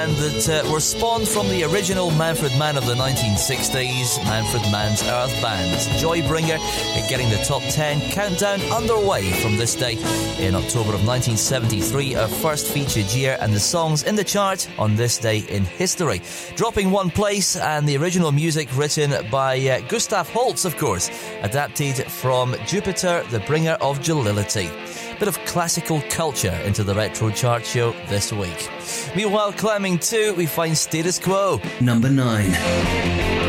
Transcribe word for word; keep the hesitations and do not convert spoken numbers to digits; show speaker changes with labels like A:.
A: And that uh, were spawned from the original Manfred Mann of the nineteen sixties, Manfred Mann's Earth Band. Joybringer getting the top ten countdown underway from this day in October of nineteen seventy-three, our first featured year, and the songs in the chart on this day in history. Dropping one place, and the original music written by uh, Gustav Holst, of course, adapted from Jupiter, the Bringer of Jollity. Bit of classical culture into the Retro Chart Show this week. Meanwhile, climbing two, we find Status Quo.
B: Number nine.